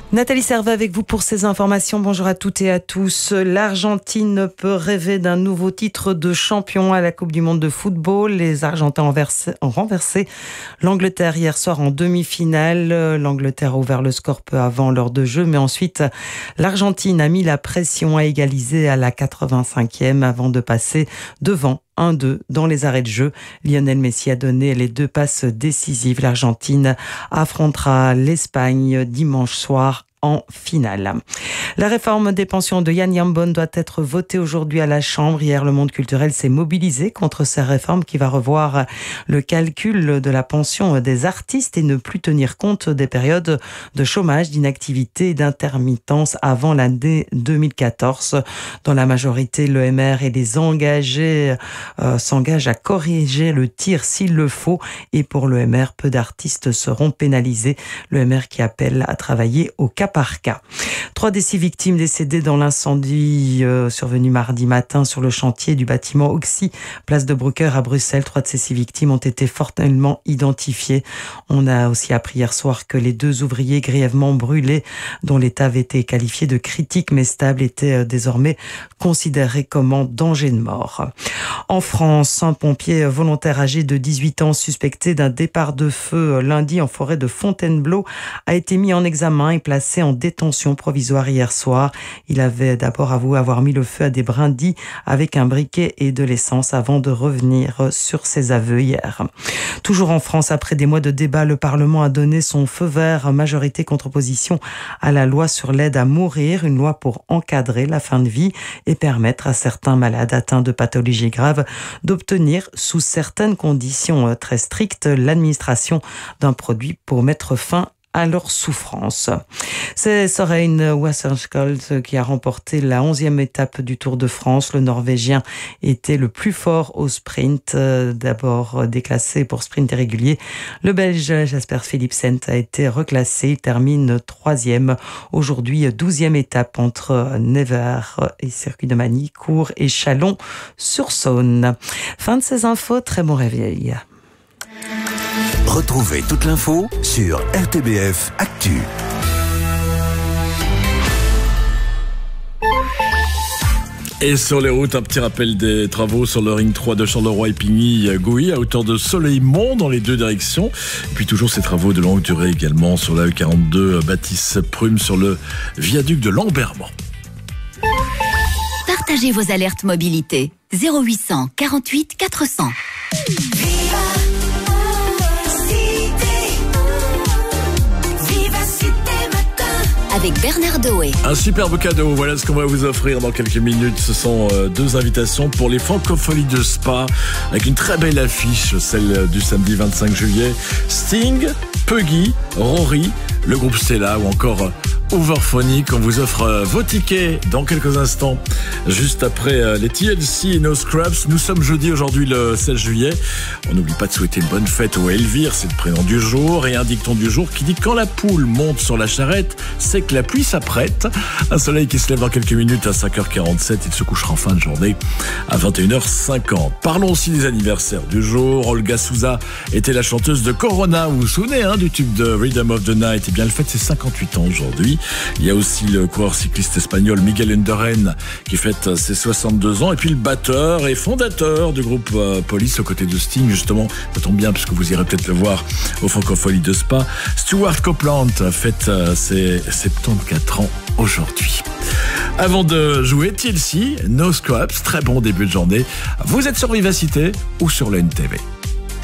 Nathalie Servet avec vous pour ces informations. Bonjour à toutes et à tous. L'Argentine peut rêver d'un nouveau titre de champion à la Coupe du Monde de football. Les Argentins ont renversé l'Angleterre hier soir en demi-finale. L'Angleterre a ouvert le score peu avant l'heure de jeu, mais ensuite l'Argentine a mis la pression à égaliser à la 85e avant de passer devant 1-2 dans les arrêts de jeu. Lionel Messi a donné les 2 passes décisives. L'Argentine affrontera l'Espagne dimanche soir en finale. La réforme des pensions de Yann Yambon doit être votée aujourd'hui à la Chambre. Hier, le monde culturel s'est mobilisé contre cette réforme qui va revoir le calcul de la pension des artistes et ne plus tenir compte des périodes de chômage, d'inactivité et d'intermittence avant l'année 2014. Dans la majorité, l'EMR et les engagés s'engagent à corriger le tir s'il le faut. Et pour l'EMR, peu d'artistes seront pénalisés. L'EMR qui appelle à travailler au cas par cas. 3 des 6 victimes décédées dans l'incendie survenu mardi matin sur le chantier du bâtiment Oxy, place de Brucker à Bruxelles. 3 de ces 6 victimes ont été formellement identifiées. On a aussi appris hier soir que les 2 ouvriers grièvement brûlés, dont l'état avait été qualifié de critique mais stable, étaient désormais considérés comme en danger de mort. En France, un pompier volontaire âgé de 18 ans suspecté d'un départ de feu lundi en forêt de Fontainebleau a été mis en examen et placé en détention provisoire hier soir. Il avait d'abord avoué avoir mis le feu à des brindilles avec un briquet et de l'essence avant de revenir sur ses aveux hier. Toujours en France, après des mois de débat, le Parlement a donné son feu vert, majorité contre opposition, à la loi sur l'aide à mourir, une loi pour encadrer la fin de vie et permettre à certains malades atteints de pathologies graves d'obtenir, sous certaines conditions très strictes, l'administration d'un produit pour mettre fin à leur souffrance. C'est Søren Wasserskold qui a remporté la 11e étape du Tour de France. Le Norvégien était le plus fort au sprint, d'abord déclassé pour sprint irrégulier. Le Belge Jasper Philipsen a été reclassé. Il termine 3e. Aujourd'hui, 12e étape entre Nevers et Circuit de Magny-Cours et Chalon-sur-Saône. Fin de ces infos, très bon réveil. Retrouvez toute l'info sur RTBF Actu. Et sur les routes, un petit rappel des travaux sur le ring 3 de Charleroi et Pigny-Gouy à hauteur de Soleil-Mont dans les 2 directions. Et puis toujours ces travaux de longue durée également sur la E42 Bâtisse-Prume sur le viaduc de Lambermont. Partagez vos alertes mobilité 0800 48 400. Avec Bernard Doé. Un superbe cadeau, voilà ce qu'on va vous offrir dans quelques minutes. Ce sont 2 invitations pour les Francopholies de Spa, avec une très belle affiche, celle du samedi 25 juillet. Sting, Puggy, Rory, le groupe Stella ou encore Overphonic. On vous offre vos tickets dans quelques instants, juste après les TLC et No Scrubs. Nous sommes jeudi aujourd'hui le 16 juillet. On n'oublie pas de souhaiter une bonne fête au Elvire, c'est le prénom du jour, et un dicton du jour qui dit: quand la poule monte sur la charrette, c'est que la pluie s'apprête. Un soleil qui se lève dans quelques minutes à 5h47. Il se couchera en fin de journée à 21h50. Parlons aussi des anniversaires du jour. Olga Souza était la chanteuse de Corona. Vous vous souvenez du tube de Rhythm of the Night? Eh bien, elle fête ses 58 ans aujourd'hui. Il y a aussi le coureur cycliste espagnol Miguel Indurain qui fête ses 62 ans. Et puis le batteur et fondateur du groupe Police aux côtés de Sting, justement. Ça tombe bien puisque vous irez peut-être le voir aux Francopholies de Spa. Stuart Copeland fête ses 74 ans aujourd'hui. Avant de jouer, TLC, No Scrubs, très bon début de journée. Vous êtes sur Vivacité ou sur le NTV.